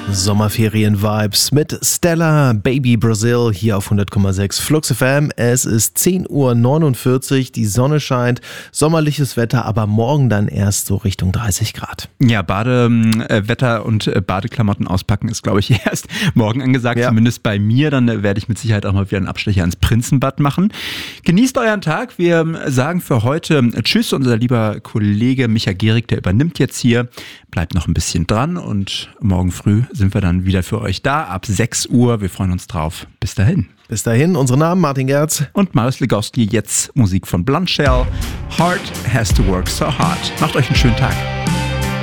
Sommerferien-Vibes mit Stella, Baby Brazil hier auf 100,6 Flux FM. Es ist 10:49 Uhr, die Sonne scheint, sommerliches Wetter, aber morgen dann erst so Richtung 30 Grad. Ja, Badewetter und Badeklamotten auspacken ist, glaube ich, erst morgen angesagt, zumindest bei mir. Dann werde ich mit Sicherheit auch mal wieder einen Abstecher ins Prinzenbad machen. Genießt euren Tag. Wir sagen für heute Tschüss. Unser lieber Kollege Micha Gehrig, der übernimmt jetzt hier. Bleibt noch ein bisschen dran und morgen früh sind wir dann wieder für euch da, ab 6 Uhr. Wir freuen uns drauf. Bis dahin. Bis dahin, unsere Namen Martin Gerz und Marius Legowski. Jetzt Musik von Blondshell. Heart has to work so hard. Macht euch einen schönen Tag.